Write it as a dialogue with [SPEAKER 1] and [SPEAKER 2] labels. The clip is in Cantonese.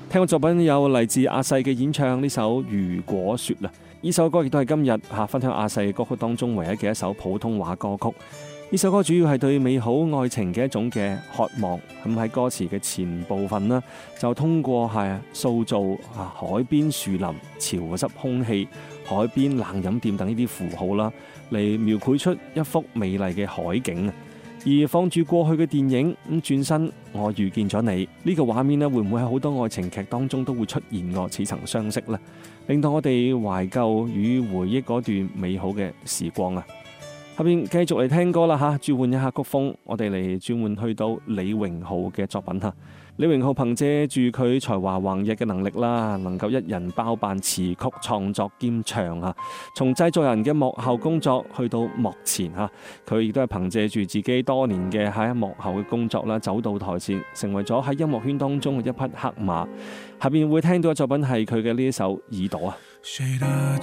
[SPEAKER 1] 聽過作品有嚟自阿細嘅演唱呢首《如果說》啦，呢首歌亦都係今日分享阿細嘅歌曲當中唯一嘅一首普通話歌曲。呢首歌主要係對美好愛情嘅一種嘅渴望，咁喺歌詞嘅前部分啦，就通過塑造海邊樹林、潮濕空氣、海邊冷飲店等呢啲符號啦，嚟描繪出一幅美麗嘅海景。而放住過去嘅電影咁轉身，我遇見咗你呢個畫面咧，會唔會喺好多愛情劇當中都會出現過似曾相識呢？令到我哋懷舊與回憶嗰段美好嘅時光啊！後邊繼續嚟聽歌啦嚇，轉換一下曲風，我哋嚟轉換去到李榮浩嘅作品嚇。李榮浩憑藉住佢才華橫溢嘅能力啦，能夠一人包辦詞曲創作兼唱嚇，從製作人嘅幕後工作去到幕前嚇，佢亦都係憑藉住自己多年嘅喺幕後嘅工作啦，走到台前，成為咗喺音樂圈當中嘅一匹黑馬。下邊會聽到嘅作品係佢嘅呢一首《耳朵》啊。